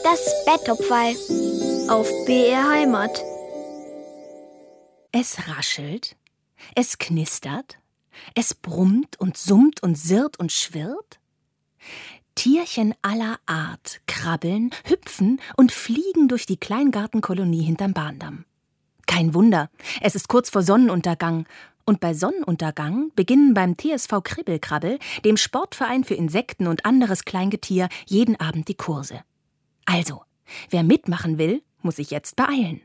Das Betthupferl auf BR Heimat. Es raschelt, es knistert, es brummt und summt und sirrt und schwirrt. Tierchen aller Art krabbeln, hüpfen und fliegen durch die Kleingartenkolonie hinterm Bahndamm. Kein Wunder, es ist kurz vor Sonnenuntergang. Und bei Sonnenuntergang beginnen beim TSV Kribbelkrabbel, dem Sportverein für Insekten und anderes Kleingetier, jeden Abend die Kurse. Also, wer mitmachen will, muss sich jetzt beeilen.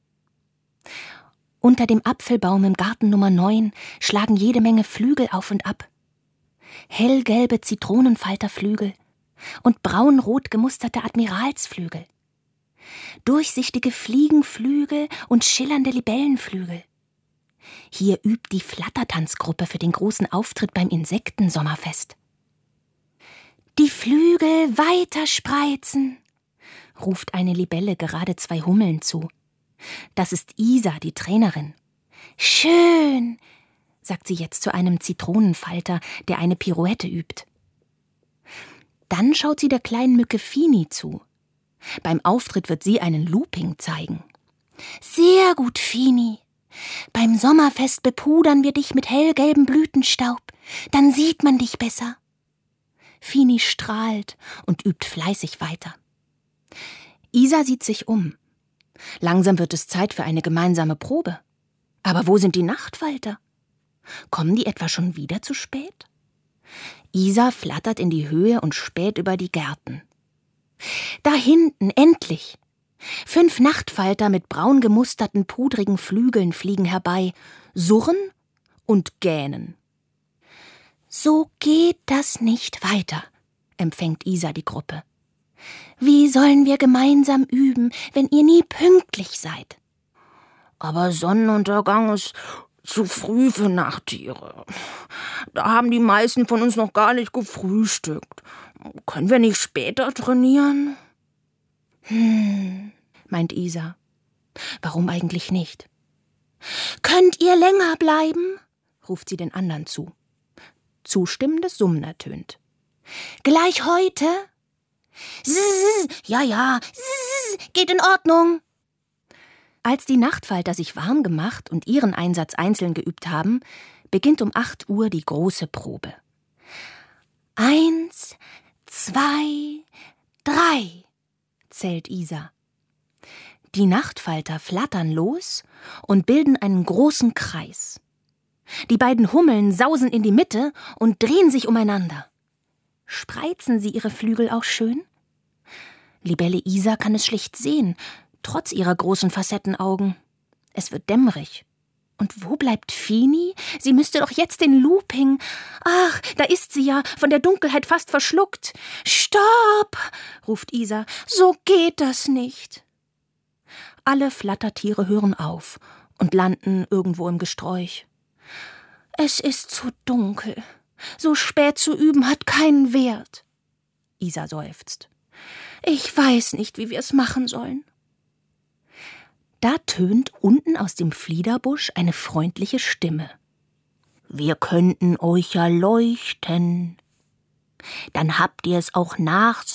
Unter dem Apfelbaum im Garten Nummer 9 schlagen jede Menge Flügel auf und ab. Hellgelbe Zitronenfalterflügel und braun-rot gemusterte Admiralsflügel. Durchsichtige Fliegenflügel und schillernde Libellenflügel. Hier übt die Flattertanzgruppe für den großen Auftritt beim Insektensommerfest. Die Flügel weiter spreizen, ruft eine Libelle gerade 2 Hummeln zu. Das ist Isa, die Trainerin. Schön, sagt sie jetzt zu einem Zitronenfalter, der eine Pirouette übt. Dann schaut sie der kleinen Mücke Fini zu. Beim Auftritt wird sie einen Looping zeigen. Sehr gut, Fini. Beim Sommerfest bepudern wir dich mit hellgelbem Blütenstaub. Dann sieht man dich besser. Fini strahlt und übt fleißig weiter. Isa sieht sich um. Langsam wird es Zeit für eine gemeinsame Probe. Aber wo sind die Nachtfalter? Kommen die etwa schon wieder zu spät? Isa flattert in die Höhe und späht über die Gärten. Da hinten, endlich! 5 Nachtfalter mit braun gemusterten, pudrigen Flügeln fliegen herbei, surren und gähnen. So geht das nicht weiter, empfängt Isa die Gruppe. Wie sollen wir gemeinsam üben, wenn ihr nie pünktlich seid? Aber Sonnenuntergang ist zu früh für Nachttiere. Da haben die meisten von uns noch gar nicht gefrühstückt. Können wir nicht später trainieren? Meint Isa. Warum eigentlich nicht? Könnt ihr länger bleiben? Ruft sie den anderen zu. Zustimmendes Summen ertönt. Gleich heute? Ja, geht in Ordnung. Als die Nachtfalter sich warm gemacht und ihren Einsatz einzeln geübt haben, beginnt um 8 Uhr die große Probe. 1, 2, 3, zählt Isa. Die Nachtfalter flattern los und bilden einen großen Kreis. Die beiden Hummeln sausen in die Mitte und drehen sich umeinander. Spreizen sie ihre Flügel auch schön? Libelle Isa kann es schlicht sehen, trotz ihrer großen Facettenaugen. Es wird dämmerig. Und wo bleibt Fini? Sie müsste doch jetzt den Looping. Ach, da ist sie ja, von der Dunkelheit fast verschluckt. Stopp, ruft Isa, so geht das nicht. Alle Flattertiere hören auf und landen irgendwo im Gesträuch. Es ist zu dunkel. So spät zu üben hat keinen Wert. Isa seufzt. Ich weiß nicht, wie wir es machen sollen. Da tönt unten aus dem Fliederbusch eine freundliche Stimme. Wir könnten euch ja leuchten. Dann habt ihr es auch nach